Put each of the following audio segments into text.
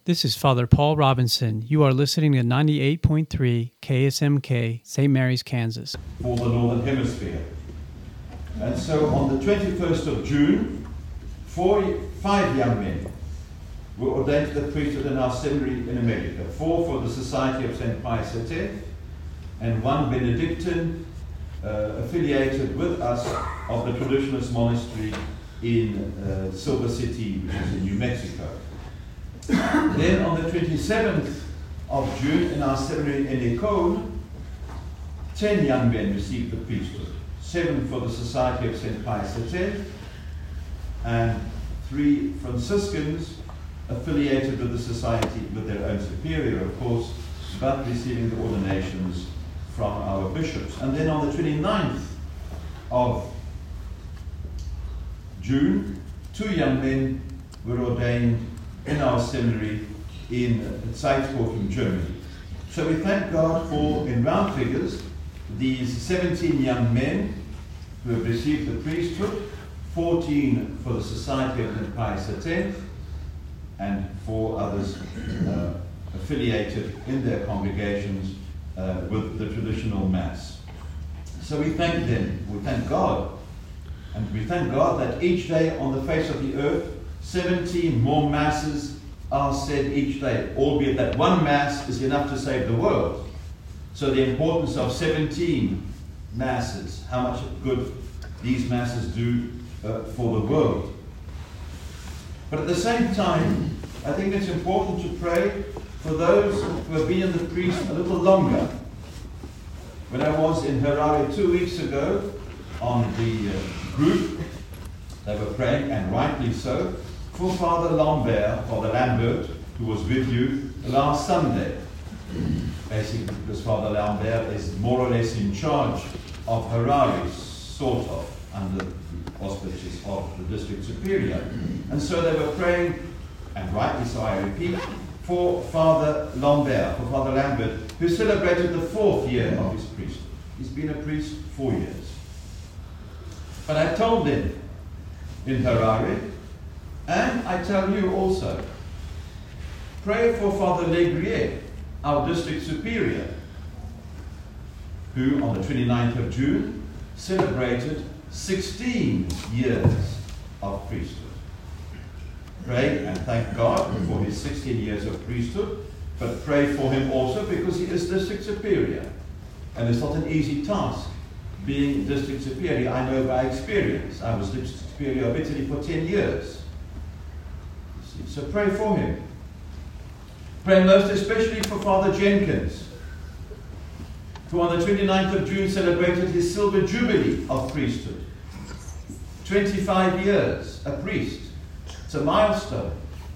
This is Father Paul Robinson. You are listening to 98.3 KSMK, St. Mary's, Kansas. For the Northern Hemisphere. And so on the 21st of June, 5 young men were ordained to the priesthood in our seminary in America. 4 for the Society of St. Pius X, and 1 Benedictine affiliated with us of the Traditionalist Monastery in Silver City, which is in New Mexico. Then on the 27th of June in our seminary in Ecole, 10 young men received the priesthood. 7 for the Society of St. Pius X, and 3 Franciscans affiliated with the society with their own superior, of course, but receiving the ordinations from our bishops. And then on the 29th of June, 2 young men were ordained in our seminary in Salzburg, Germany. So we thank God for, in round figures, these 17 young men who have received the priesthood, 14 for the Society of St. Pius X, and 4 others affiliated in their congregations with the traditional Mass. So we thank them, we thank God, and we thank God that each day on the face of the earth, 17 more Masses are said each day, albeit that one Mass is enough to save the world. So the importance of 17 Masses, how much good these Masses do for the world. But at the same time, I think it's important to pray for those who have been in the priest a little longer. When I was in Harare 2 weeks ago on the group, they were praying, and rightly so, for Father Lambert, who was with you last Sunday. Basically, because Father Lambert is more or less in charge of Harare, sort of, under the auspices of the district superior. And so they were praying, and rightly so I repeat, for Father Lambert, who celebrated the 4th year of his priesthood. He's been a priest 4 years. But I told them in Harare, and I tell you also, pray for Father Legrier, our district superior, who on the 29th of June celebrated 16 years of priesthood. Pray and thank God for his 16 years of priesthood, but pray for him also because he is district superior. And it's not an easy task being district superior. I know by experience. I was district superior of Italy for 10 years. So pray for him. Pray most especially for Father Jenkins, who on the 29th of June celebrated his silver jubilee of priesthood. 25 years, a priest. It's a milestone.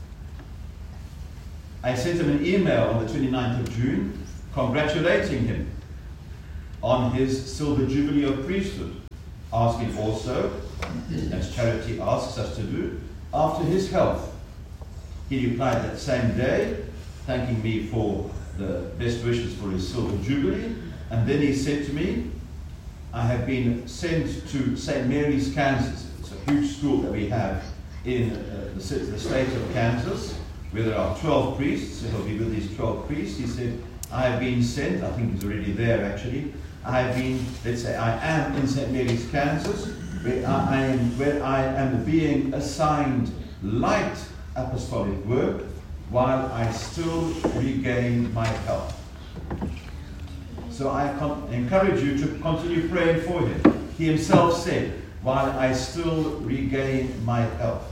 I sent him an email on the 29th of June congratulating him on his silver jubilee of priesthood, asking also, as charity asks us to do, after his health. He replied that same day, thanking me for the best wishes for his silver jubilee, and then he said to me, I have been sent to St. Mary's, Kansas. It's a huge school that we have in the state of Kansas, where there are 12 priests. So he'll be with these 12 priests. He said, I have been sent, I think he's already there actually, I am in St. Mary's, Kansas, where I am being assigned light apostolic work while I still regain my health. So I encourage you to continue praying for him. He himself said, while I still regain my health.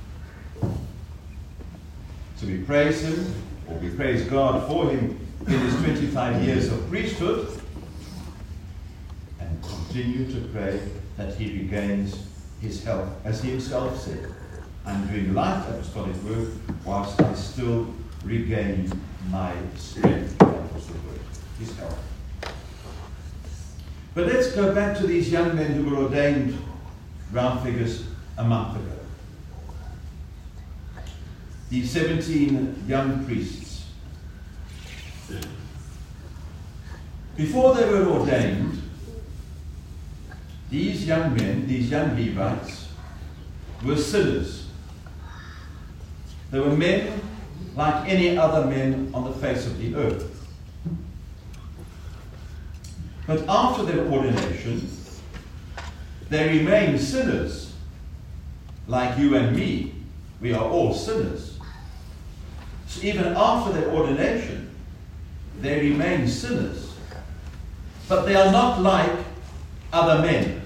So we praise him, or we praise God for him in his 25 years of priesthood, and continue to pray that he regains his health. As he himself said, I'm doing light apostolic work whilst I still regain my strength. That was the word, his health. But let's go back to these young men who were ordained, round figures, a month ago. These 17 young priests. Before they were ordained, these young men, these young Levites, were sinners. They were men like any other men on the face of the earth. But after their ordination, they remain sinners, like you and me. We are all sinners. So even after their ordination, they remain sinners. But they are not like other men.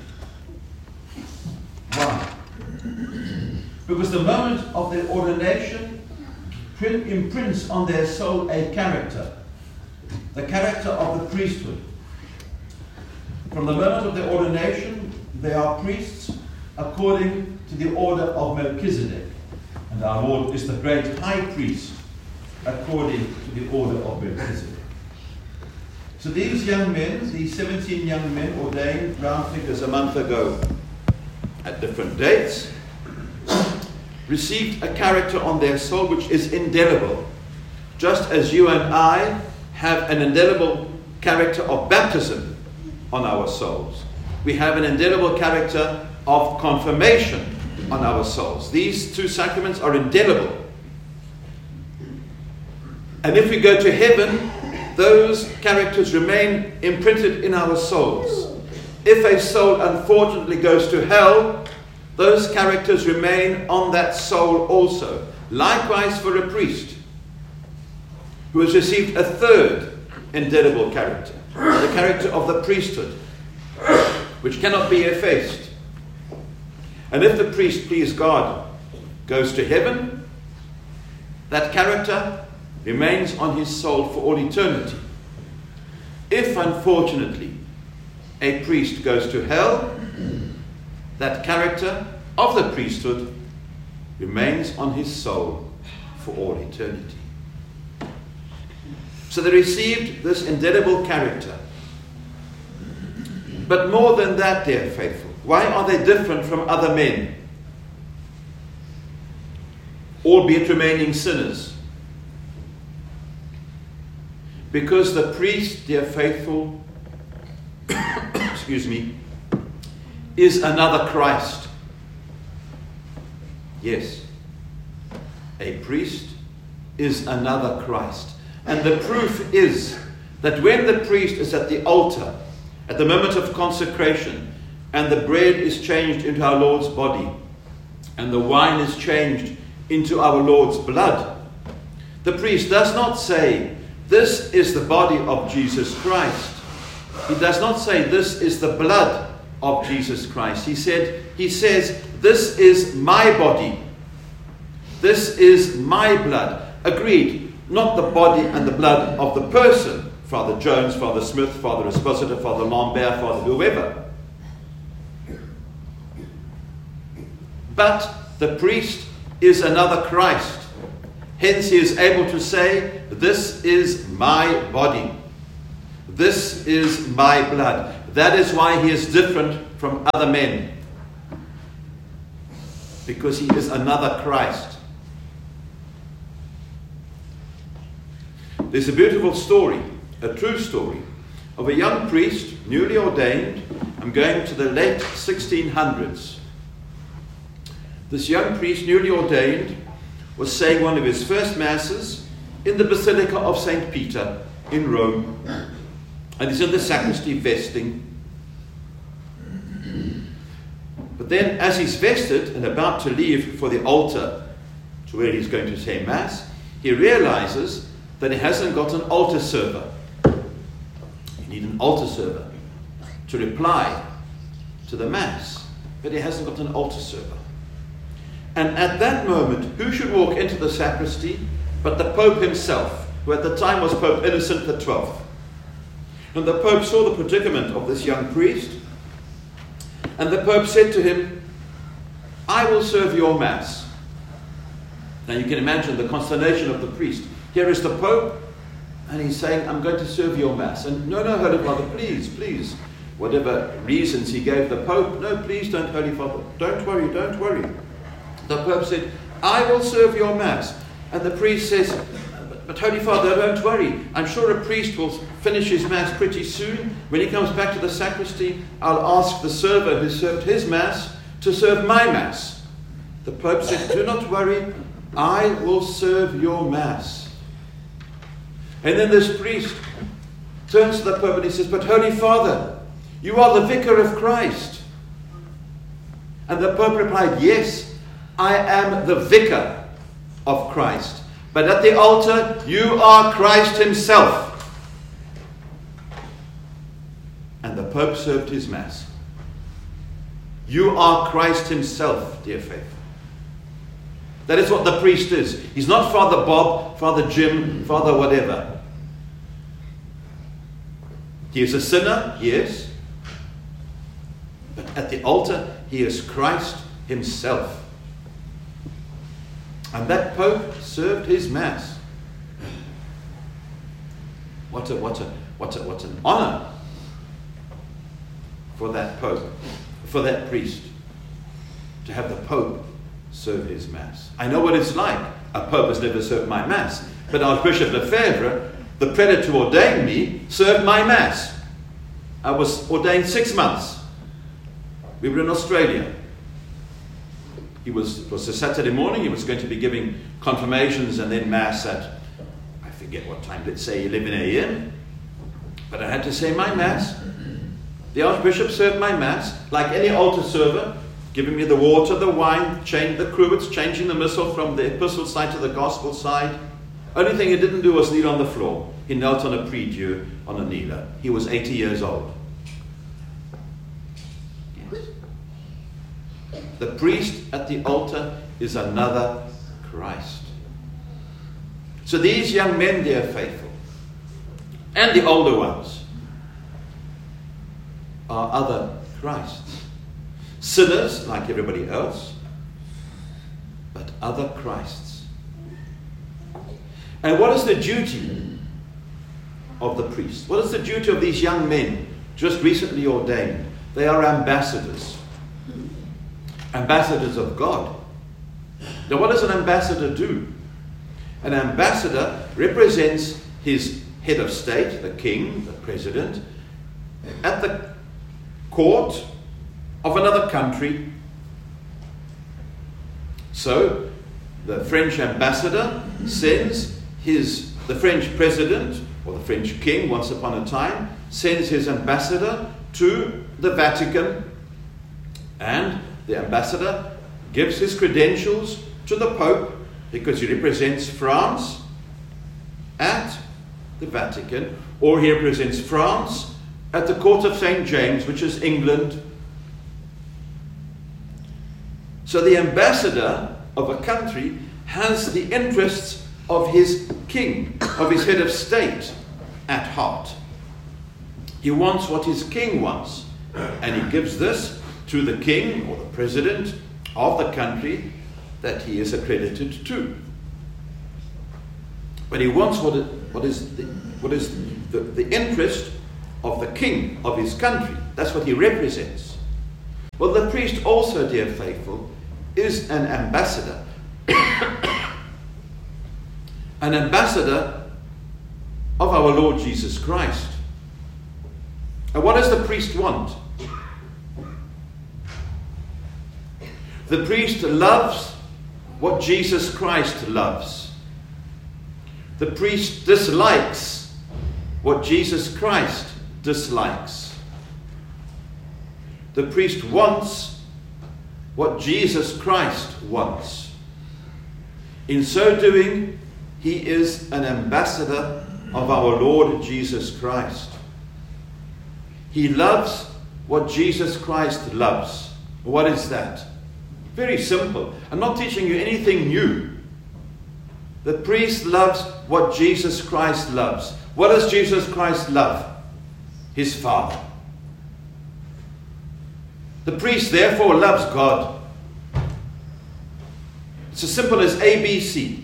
Why? Because the moment of their ordination imprints on their soul a character, the character of the priesthood. From the moment of their ordination, they are priests according to the order of Melchizedek. And our Lord is the great high priest according to the order of Melchizedek. So these young men, these 17 young men ordained round figures a month ago at different dates, received a character on their soul which is indelible, just as you and I have an indelible character of baptism on our souls. We have an indelible character of confirmation on our souls. These two sacraments are indelible. And if we go to heaven, those characters remain imprinted in our souls. If a soul unfortunately goes to hell, those characters remain on that soul also. Likewise for a priest who has received a third indelible character, the character of the priesthood, which cannot be effaced. And if the priest, please God, goes to heaven, that character remains on his soul for all eternity. If, unfortunately, a priest goes to hell, that character of the priesthood remains on his soul for all eternity. So they received this indelible character. But more than that, dear faithful, why are they different from other men, albeit remaining sinners? Because the priest, dear faithful, excuse me, is another Christ. Yes, a priest is another Christ. And the proof is that when the priest is at the altar, at the moment of consecration, and the bread is changed into our Lord's body, and the wine is changed into our Lord's blood, the priest does not say, "This is the body of Jesus Christ." He does not say, "This is the blood of Jesus Christ." He says, "This is my body. This is my blood." Agreed, not the body and the blood of the person, Father Jones, Father Smith, Father Esposito, Father Lambert, Father whoever. But the priest is another Christ. Hence he is able to say, "This is my body. This is my blood." That is why he is different from other men. Because he is another Christ. There's a beautiful story, a true story, of a young priest, newly ordained. I'm going to the late 1600s. This young priest, newly ordained, was saying one of his first masses in the Basilica of St. Peter in Rome. And he's in the sacristy vesting. But then as he's vested and about to leave for the altar to where he's going to say Mass, he realizes that he hasn't got an altar server. You need an altar server to reply to the Mass. But he hasn't got an altar server. And at that moment, who should walk into the sacristy but the Pope himself, who at the time was Pope Innocent XII. And the Pope saw the predicament of this young priest, and the Pope said to him, "I will serve your Mass." Now you can imagine the consternation of the priest. Here is the Pope, and he's saying, "I'm going to serve your Mass." And no, Holy Father, please, please. Whatever reasons he gave the Pope, "No, please don't, Holy Father. Don't worry, don't worry." The Pope said, "I will serve your Mass." And the priest says, "But Holy Father, don't worry. I'm sure a priest will finish his Mass pretty soon. When he comes back to the sacristy, I'll ask the server who served his Mass to serve my Mass." The Pope said, "Do not worry. I will serve your Mass. And then this priest turns to the Pope and he says, but Holy Father, you are the vicar of Christ. And the Pope replied, yes, I am the vicar of Christ. But at the altar, you are Christ himself. And the Pope served his Mass. You are Christ himself, dear faithful. That is what the priest is. He's not Father Bob, Father Jim, Father whatever. He is a sinner, yes. But at the altar, he is Christ himself. And that Pope served his Mass. What an honor for that Pope, for that priest, to have the Pope serve his Mass. I know what it's like. A Pope has never served my Mass. But Archbishop Lefebvre, the prelate who ordained me, served my Mass. I was ordained 6 months. We were in Australia. It was a Saturday morning. He was going to be giving confirmations and then Mass at, I forget what time, let's say 11 a.m. But I had to say my Mass. The Archbishop served my Mass like any altar server, giving me the water, the wine, the cruets, changing the missal from the epistle side to the gospel side. Only thing he didn't do was kneel on the floor. He knelt on a prie-dieu, on a kneeler. He was 80 years old. Yes. The priest at the altar is another Christ. So these young men, dear faithful, and the older ones, are other Christs. Sinners like everybody else, but other Christs. And what is the duty of the priest? What is the duty of these young men just recently ordained? They are ambassadors. Ambassadors of God. Now what does an ambassador do? An ambassador represents his head of state, the king, the president, at the court of another country. So the French ambassador sends the French president, or the French king once upon a time, sends his ambassador to the Vatican, and the ambassador gives his credentials to the Pope because he represents France at the Vatican, or he represents France at the court of St. James, which is England. So the ambassador of a country has the interests of his king, of his head of state at heart. He wants what his king wants, and he gives this to the king or the president of the country that he is accredited to. But he wants what is the interest of the king of his country. That's what he represents. Well, the priest also, dear faithful, is an ambassador. An ambassador of our Lord Jesus Christ. And what does the priest want? The priest loves what Jesus Christ loves. The priest dislikes what Jesus Christ dislikes. The priest wants what Jesus Christ wants. In so doing, he is an ambassador of our Lord Jesus Christ. He loves what Jesus Christ loves. What is that? Very simple. I'm not teaching you anything new. The priest loves what Jesus Christ loves. What does Jesus Christ love? His Father. The priest therefore loves God. It's as simple as ABC.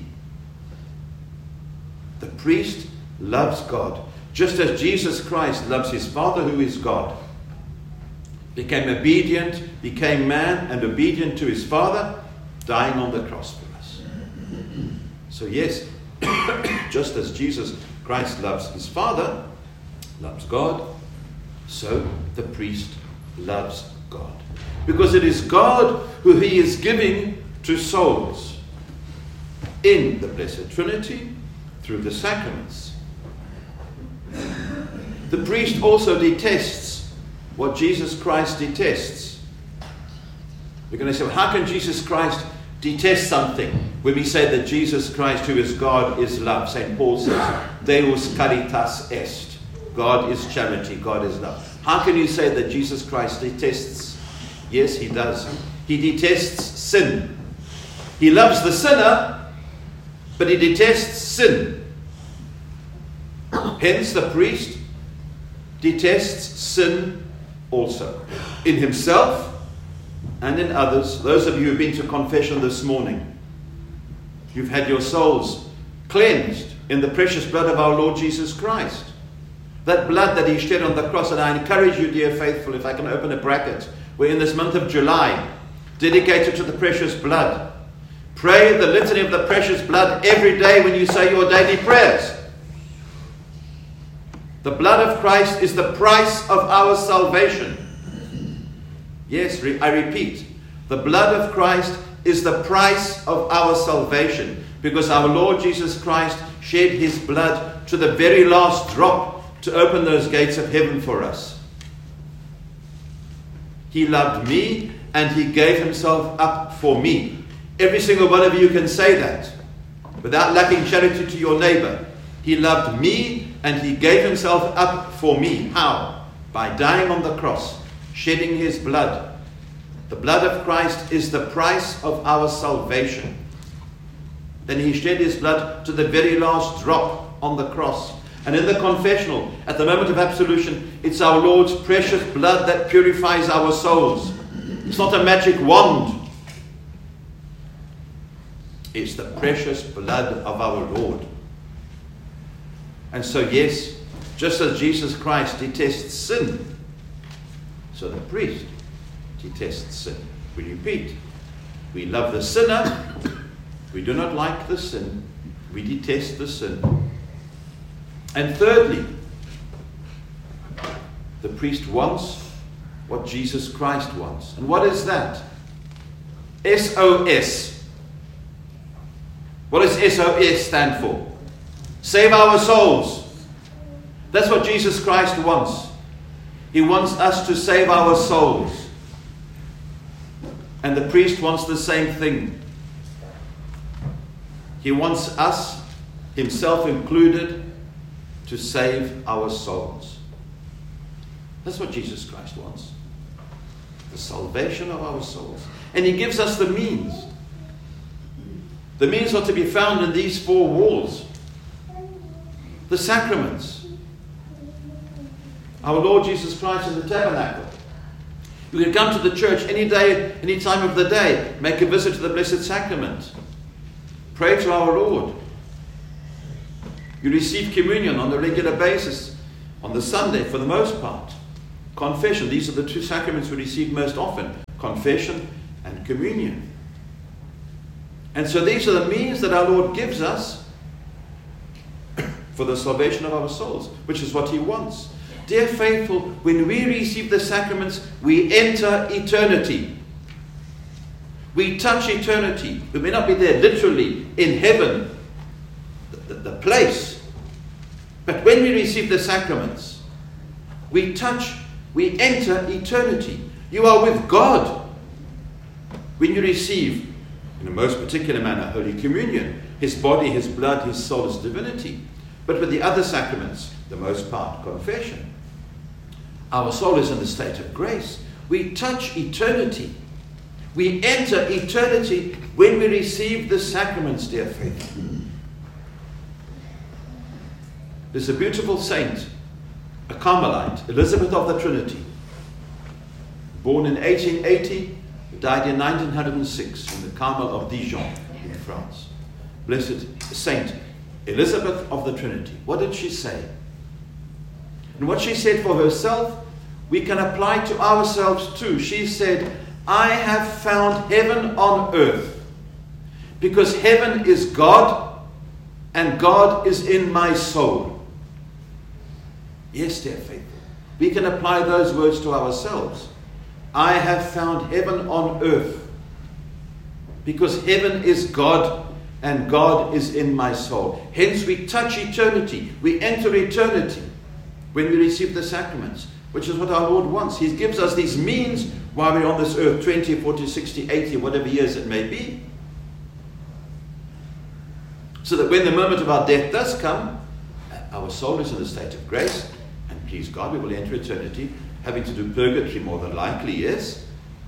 The priest loves God, just as Jesus Christ loves his Father who is God. Became obedient, became man and obedient to his Father, dying on the cross for us. So yes, just as Jesus Christ loves his Father, loves God, so the priest loves God. Because it is God who he is giving to souls. in the Blessed Trinity through the sacraments. The priest also detests what Jesus Christ detests. You're going to say, well, how can Jesus Christ detest something when we say that Jesus Christ, who is God, is love? St. Paul says, Deus caritas est. God is charity, God is love. How can you say that Jesus Christ detests? Yes, he does. He detests sin. He loves the sinner, but he detests sin. Hence, the priest detests sin also, in himself and in others. Those of you who've been to confession this morning, you've had your souls cleansed in the precious blood of our Lord Jesus Christ. That blood that he shed on the cross. And I encourage you, dear faithful, if I can open a bracket, we're in this month of July, dedicated to the precious blood. Pray the litany of the precious blood every day when you say your daily prayers. The blood of Christ is the price of our salvation. Yes, I repeat, the blood of Christ is the price of our salvation, because our Lord Jesus Christ shed his blood to the very last drop to open those gates of heaven for us. He loved me and he gave himself up for me. Every single one of you can say that without lacking charity to your neighbor. He loved me and he gave himself up for me. How? By dying on the cross, shedding his blood. The blood of Christ is the price of our salvation. Then he shed his blood to the very last drop on the cross. And in the confessional, at the moment of absolution, it's our Lord's precious blood that purifies our souls. It's not a magic wand. It's the precious blood of our Lord. And so, yes, just as Jesus Christ detests sin, so the priest detests sin. We repeat, we love the sinner, we do not like the sin, we detest the sin. And thirdly, the priest wants what Jesus Christ wants. And what is that? SOS. What does SOS stand for? Save our souls. That's what Jesus Christ wants. He wants us to save our souls. And the priest wants the same thing. He wants us, himself included, to save our souls. That's what Jesus Christ wants. The salvation of our souls. And he gives us the means. The means are to be found in these four walls. The sacraments. Our Lord Jesus Christ in the tabernacle. You can come to the church any day, any time of the day. Make a visit to the Blessed Sacrament. Pray to our Lord. You receive communion on a regular basis on the Sunday for the most part. Confession. These are the two sacraments we receive most often. Confession and communion. And so these are the means that our Lord gives us for the salvation of our souls, which is what he wants. Dear faithful, when we receive the sacraments, we enter eternity. We touch eternity. We may not be there literally in heaven, the place. But when we receive the sacraments, we enter eternity. You are with God. When you receive, in a most particular manner, Holy Communion, his body, his blood, his soul, his divinity. But with the other sacraments, the most part, confession. Our soul is in the state of grace. We touch eternity. We enter eternity when we receive the sacraments, dear faithful. There's a beautiful saint, a Carmelite, Elizabeth of the Trinity, born in 1880, died in 1906 in the Carmel of Dijon in France. Blessed Saint Elizabeth of the Trinity. What did she say? And what she said for herself, we can apply to ourselves too. She said, I have found heaven on earth, because heaven is God and God is in my soul. Yes, dear faithful, we can apply those words to ourselves. I have found heaven on earth, because heaven is God and God is in my soul. Hence we touch eternity. We enter eternity when we receive the sacraments, which is what our Lord wants. He gives us these means while we're on this earth, 20, 40, 60, 80, whatever years it may be, so that when the moment of our death does come, our soul is in a state of grace, and please God, we will enter eternity, having to do purgatory more than likely, yes.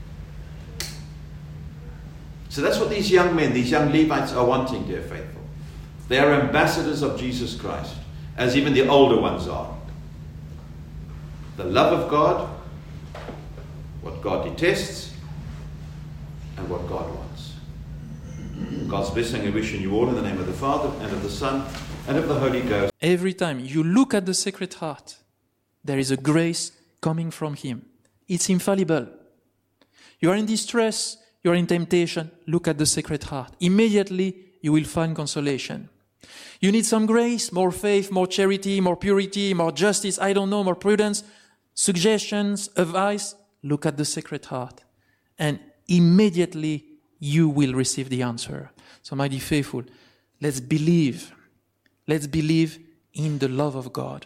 So that's what these young men, these young Levites are wanting, dear faithful. They are ambassadors of Jesus Christ, as even the older ones are. The love of God, what God detests, and what God wants. God's blessing and wishing you all in the name of the Father, and of the Son, and of the Holy Ghost. Every time you look at the Sacred Heart, there is a grace coming from Him. It's infallible. You are in distress, you are in temptation, look at the Sacred Heart. Immediately you will find consolation. You need some grace, more faith, more charity, more purity, more justice, I don't know, more prudence, suggestions, advice, look at the Sacred Heart. And immediately you will receive the answer. So my dear faithful, let's believe. Let's believe in the love of God.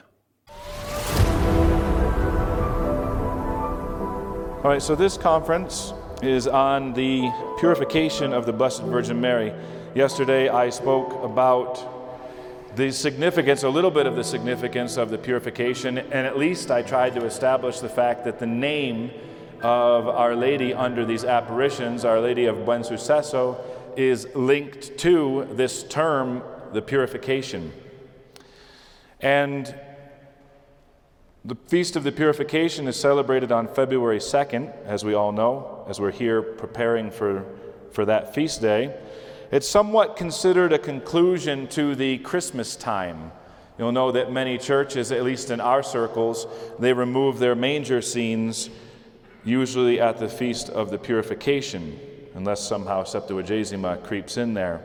All right, so this conference is on the purification of the Blessed Virgin Mary. Yesterday I spoke about the significance, a little bit of the significance of the purification, and at least I tried to establish the fact that the name of Our Lady under these apparitions, Our Lady of Buen Suceso, is linked to this term, the purification. And the Feast of the Purification is celebrated on February 2nd, as we all know, as we're here preparing for that feast day. It's somewhat considered a conclusion to the Christmas time. You'll know that many churches, at least in our circles, they remove their manger scenes usually at the Feast of the Purification, unless somehow Septuagesima creeps in there.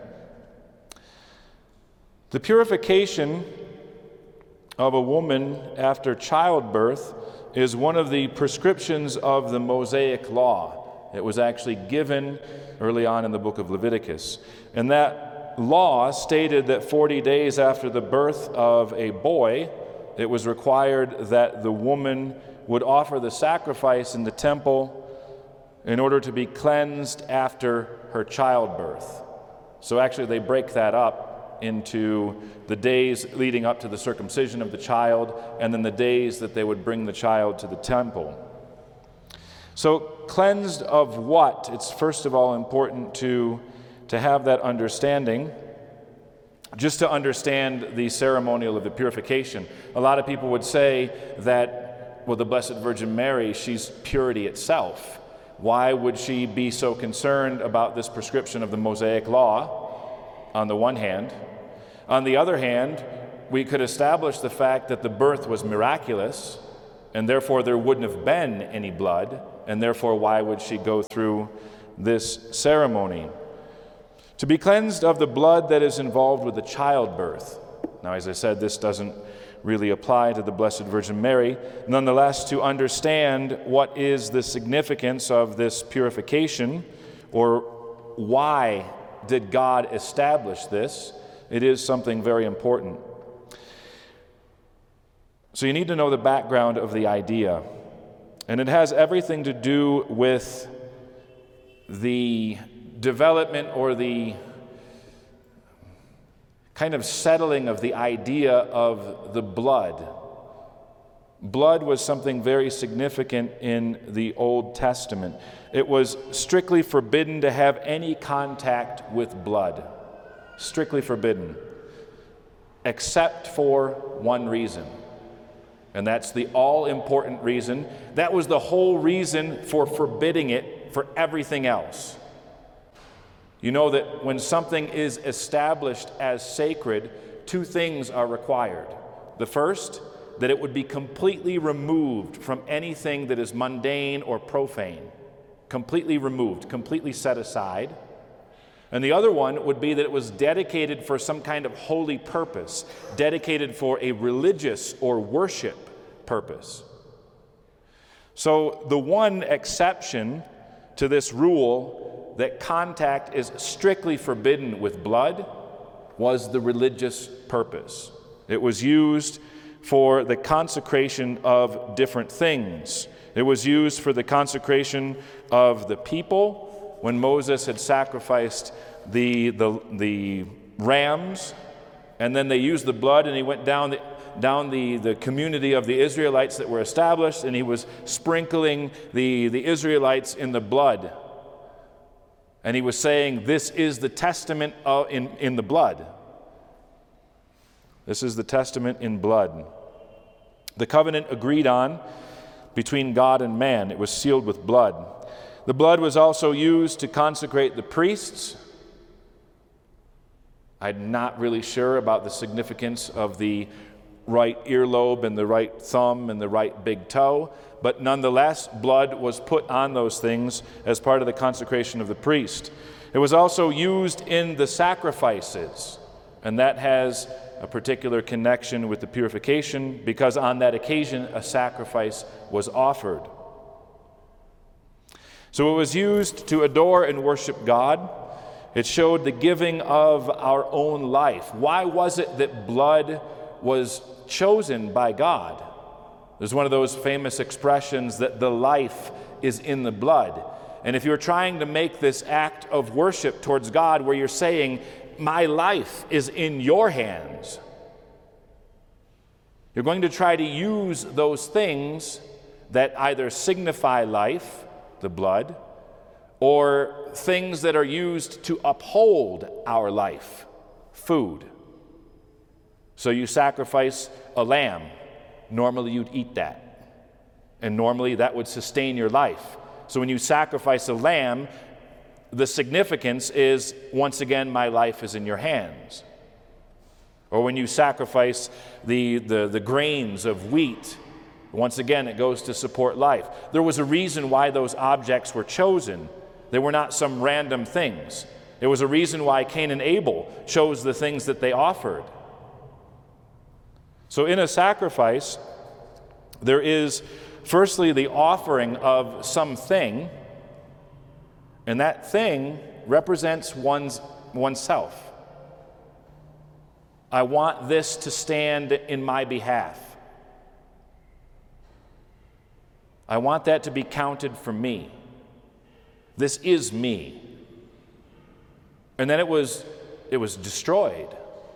The purification of a woman after childbirth is one of the prescriptions of the Mosaic law. It was actually given early on in the book of Leviticus. And that law stated that 40 days after the birth of a boy, it was required that the woman would offer the sacrifice in the temple in order to be cleansed after her childbirth. So actually they break that up into the days leading up to the circumcision of the child, and then the days that they would bring the child to the temple. So cleansed of what? It's first of all important to have that understanding, just to understand the ceremonial of the purification. A lot of people would say that, well, the Blessed Virgin Mary, she's purity itself. Why would she be so concerned about this prescription of the Mosaic law, on the one hand? On the other hand, we could establish the fact that the birth was miraculous, and therefore there wouldn't have been any blood, and therefore why would she go through this ceremony? To be cleansed of the blood that is involved with the childbirth. Now, as I said, this doesn't really apply to the Blessed Virgin Mary. Nonetheless, to understand what is the significance of this purification, or why did God establish this, it is something very important. So you need to know the background of the idea. And it has everything to do with the development or the kind of settling of the idea of the blood. Blood was something very significant in the Old Testament. It was strictly forbidden to have any contact with blood. Strictly forbidden, except for one reason, and that's the all-important reason. That was the whole reason for forbidding it for everything else. You know that when something is established as sacred, two things are required. The first, that it would be completely removed from anything that is mundane or profane. Completely removed, completely set aside. And the other one would be that it was dedicated for some kind of holy purpose, dedicated for a religious or worship purpose. So the one exception to this rule that contact is strictly forbidden with blood was the religious purpose. It was used for the consecration of different things. It was used for the consecration of the people when Moses had sacrificed the rams, and then they used the blood, and he went down the community of the Israelites that were established, and he was sprinkling the Israelites in the blood. And he was saying, this is the testament in the blood. This is the testament in blood. The covenant agreed on between God and man. It was sealed with blood. The blood was also used to consecrate the priests. I'm not really sure about the significance of the right earlobe and the right thumb and the right big toe, but nonetheless, blood was put on those things as part of the consecration of the priest. It was also used in the sacrifices, and that has a particular connection with the purification, because on that occasion a sacrifice was offered. So it was used to adore and worship God. It showed the giving of our own life. Why was it that blood was chosen by God? There's one of those famous expressions that the life is in the blood. And if you're trying to make this act of worship towards God where you're saying, my life is in your hands, you're going to try to use those things that either signify life, the blood, or things that are used to uphold our life, food. So you sacrifice a lamb. Normally you'd eat that. And normally that would sustain your life. So when you sacrifice a lamb, the significance is, once again, my life is in your hands. Or when you sacrifice the grains of wheat, once again, it goes to support life. There was a reason why those objects were chosen. They were not some random things. There was a reason why Cain and Abel chose the things that they offered. So in a sacrifice, there is firstly the offering of something, and that thing represents oneself. I want this to stand in my behalf. I want that to be counted for me. This is me. And then it was destroyed.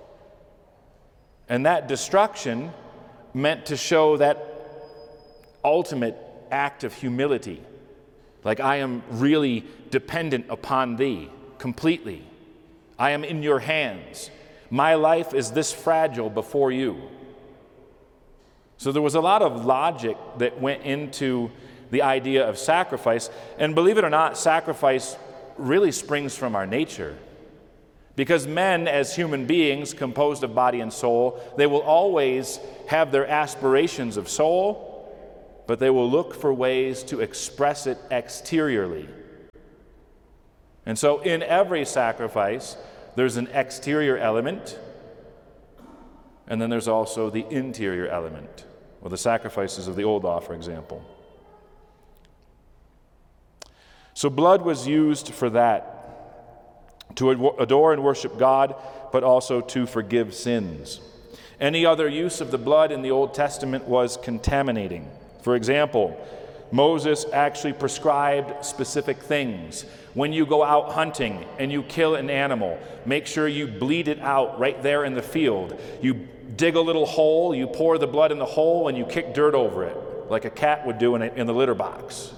And that destruction meant to show that ultimate act of humility. Like, I am really dependent upon thee completely. I am in your hands. My life is this fragile before you. So there was a lot of logic that went into the idea of sacrifice. And believe it or not, sacrifice really springs from our nature. Because men, as human beings composed of body and soul, they will always have their aspirations of soul, but they will look for ways to express it exteriorly. And so in every sacrifice, there's an exterior element, and then there's also the interior element, or the sacrifices of the old law, for example. So blood was used for that, to adore and worship God, but also to forgive sins. Any other use of the blood in the Old Testament was contaminating. For example, Moses actually prescribed specific things. When you go out hunting and you kill an animal, make sure you bleed it out right there in the field. You dig a little hole, you pour the blood in the hole, and you kick dirt over it, like a cat would do in the litter box.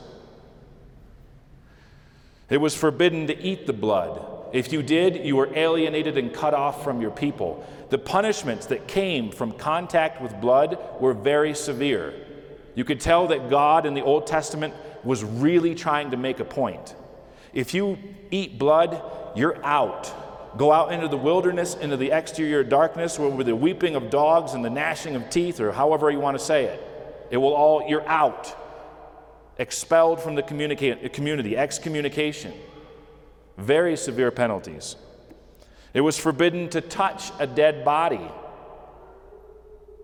It was forbidden to eat the blood. If you did, you were alienated and cut off from your people. The punishments that came from contact with blood were very severe. You could tell that God in the Old Testament was really trying to make a point. If you eat blood, you're out. Go out into the wilderness, into the exterior darkness, where with the weeping of dogs and the gnashing of teeth, or however you want to say it. You're out. Expelled from the community, excommunication. Very severe penalties. It was forbidden to touch a dead body,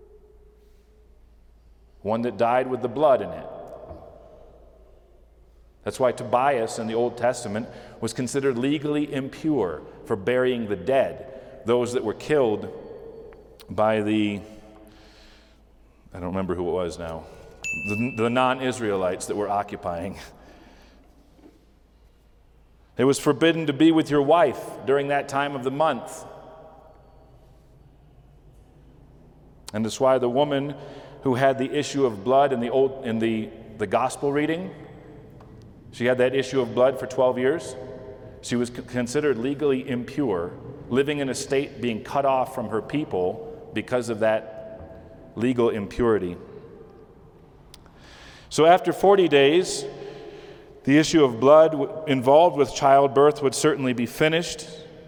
one that died with the blood in it. That's why Tobias in the Old Testament was considered legally impure for burying the dead, those that were killed by I don't remember who it was now, the non-Israelites that were occupying. It was forbidden to be with your wife during that time of the month. And that's why the woman who had the issue of blood in the gospel reading, she had that issue of blood for 12 years. She was considered legally impure, living in a state being cut off from her people because of that legal impurity. So after 40 days, the issue of blood involved with childbirth would certainly be finished.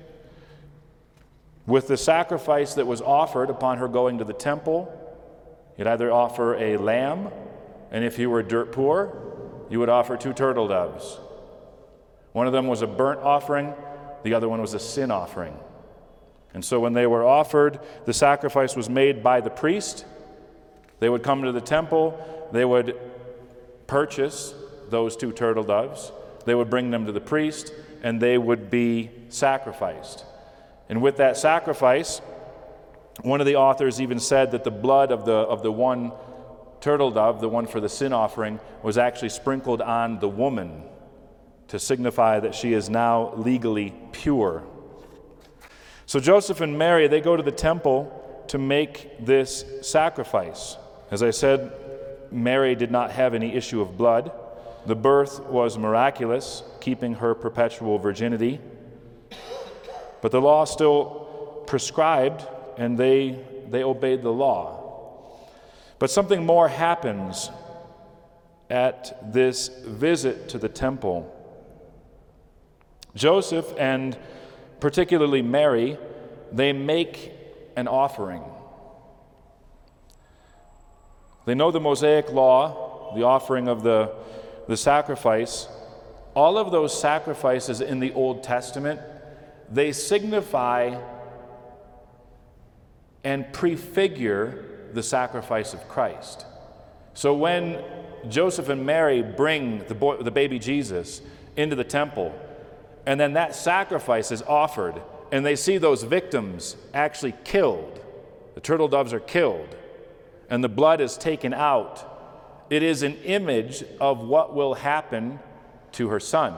With the sacrifice that was offered upon her going to the temple, you'd either offer a lamb, and if you were dirt poor, you would offer 2 turtle doves. One of them was a burnt offering, the other one was a sin offering. And so when they were offered, the sacrifice was made by the priest. They would come to the temple, they would purchase those 2 turtle doves, they would bring them to the priest, and they would be sacrificed. And with that sacrifice, one of the authors even said that the blood of the one turtle dove, the one for the sin offering, was actually sprinkled on the woman to signify that she is now legally pure. So Joseph and Mary, they go to the temple to make this sacrifice. As I said, Mary did not have any issue of blood. The birth was miraculous, keeping her perpetual virginity. But the law still prescribed, and they obeyed the law. But something more happens at this visit to the temple. Joseph, and particularly Mary, they make an offering. They know the Mosaic law, the offering of the sacrifice. All of those sacrifices in the Old Testament, they signify and prefigure the sacrifice of Christ. So when Joseph and Mary bring the baby Jesus into the temple, and then that sacrifice is offered, and they see those victims actually killed, the turtle doves are killed, and the blood is taken out, it is an image of what will happen to her son.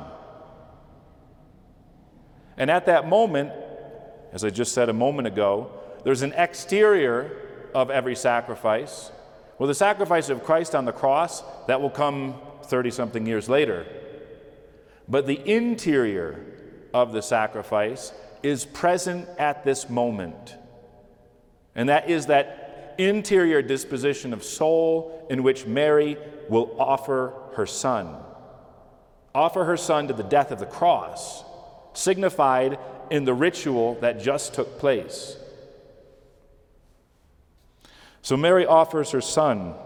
And at that moment, as I just said a moment ago, there's an exterior of every sacrifice. Well, the sacrifice of Christ on the cross, that will come 30-something years later. But the interior of the sacrifice is present at this moment. And that is that interior disposition of soul in which Mary will offer her son. Offer her son to the death of the cross, signified in the ritual that just took place. So Mary offers her son.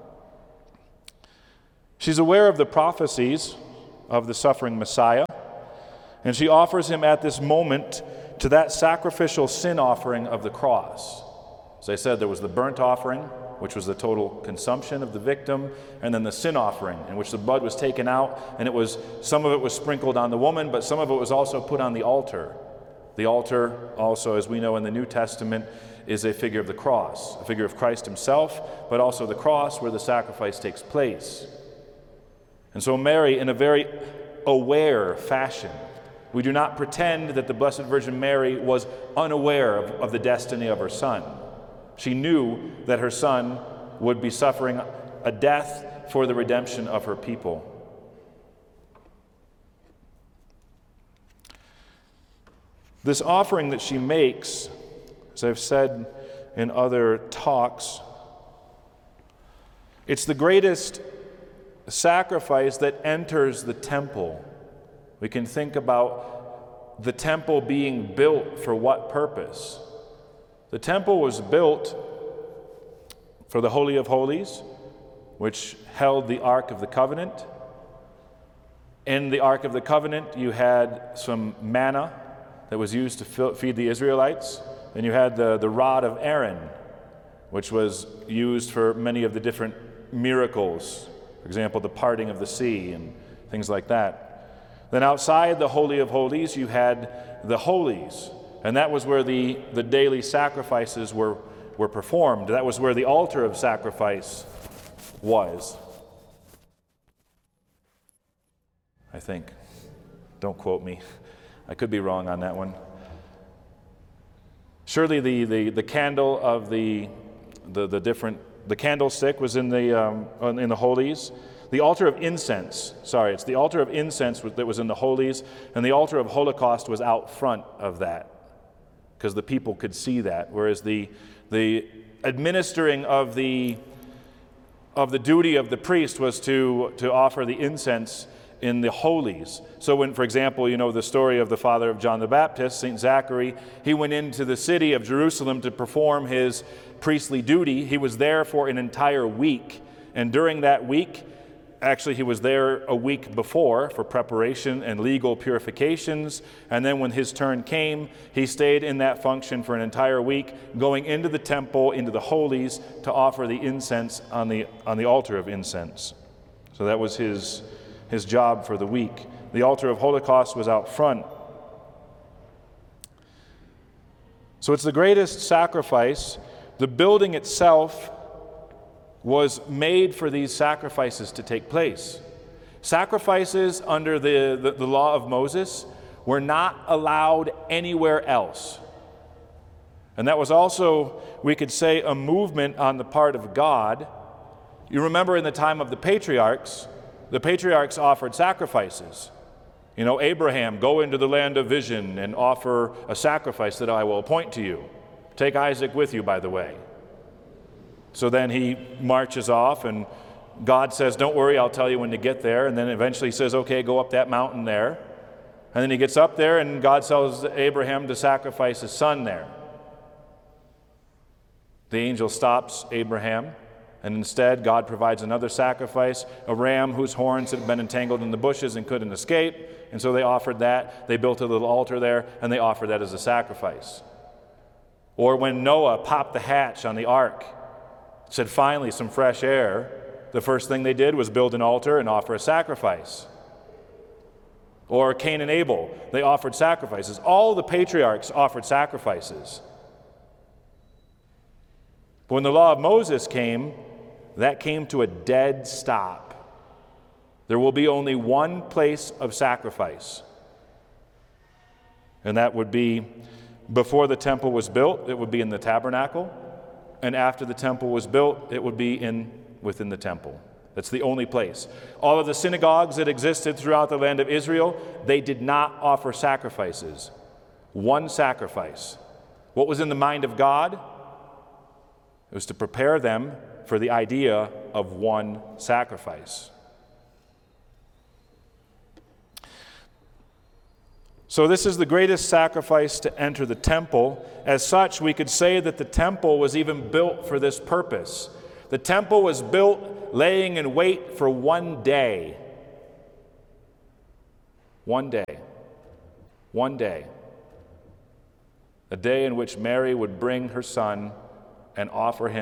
She's aware of the prophecies of the suffering Messiah, and she offers him at this moment to that sacrificial sin offering of the cross. As I said, there was the burnt offering, which was the total consumption of the victim, and then the sin offering, in which the blood was taken out, and some of it was sprinkled on the woman, but some of it was also put on the altar. The altar also, as we know in the New Testament, is a figure of the cross, a figure of Christ himself, but also the cross where the sacrifice takes place. And so Mary, in a very aware fashion, we do not pretend that the Blessed Virgin Mary was unaware of the destiny of her son. She knew that her son would be suffering a death for the redemption of her people. This offering that she makes, as I've said in other talks, it's the greatest sacrifice that enters the temple. We can think about the temple being built for what purpose? The temple was built for the Holy of Holies, which held the Ark of the Covenant. In the Ark of the Covenant, you had some manna that was used to feed the Israelites. Then you had the rod of Aaron, which was used for many of the different miracles. For example, the parting of the sea and things like that. Then outside the Holy of Holies, you had the Holies, and that was where the daily sacrifices were performed. That was where the altar of sacrifice was, I think. Don't quote me. I could be wrong on that one. Surely the candle of the candlestick was in the holies. The altar of incense, it's the altar of incense that was in the holies, and the altar of holocaust was out front of that, because the people could see that. Whereas the administering of the duty of the priest was to offer the incense in the holies. So when, for example, you know the story of the father of John the Baptist, St. Zachary, he went into the city of Jerusalem to perform his priestly duty. He was there for an entire week. And during that week, actually he was there a week before for preparation and legal purifications. And then when his turn came, he stayed in that function for an entire week, going into the temple, into the holies, to offer the incense on the altar of incense. So that was his job for the week. The altar of holocaust was out front. So it's the greatest sacrifice. The building itself was made for these sacrifices to take place. Sacrifices under the law of Moses were not allowed anywhere else. And that was also, we could say, a movement on the part of God. You remember in the time of the patriarchs offered sacrifices. You know, Abraham, go into the land of vision and offer a sacrifice that I will appoint to you. Take Isaac with you, by the way. So then he marches off, and God says, don't worry, I'll tell you when to get there. And then eventually he says, okay, go up that mountain there. And then he gets up there, and God tells Abraham to sacrifice his son there. The angel stops Abraham, and instead God provides another sacrifice, a ram whose horns had been entangled in the bushes and couldn't escape. And so they offered that. They built a little altar there, and they offered that as a sacrifice. Or when Noah popped the hatch on the ark, said, finally, some fresh air, the first thing they did was build an altar and offer a sacrifice. Or Cain and Abel, they offered sacrifices. All the patriarchs offered sacrifices. But when the law of Moses came, that came to a dead stop. There will be only one place of sacrifice. And that would be before the temple was built, it would be in the tabernacle. And after the temple was built, it would be within the temple. That's the only place. All of the synagogues that existed throughout the land of Israel, they did not offer sacrifices. One sacrifice. What was in the mind of God? It was to prepare them for the idea of one sacrifice. So this is the greatest sacrifice to enter the temple. As such, we could say that the temple was even built for this purpose. The temple was built laying in wait for one day. One day. One day. A day in which Mary would bring her son and offer him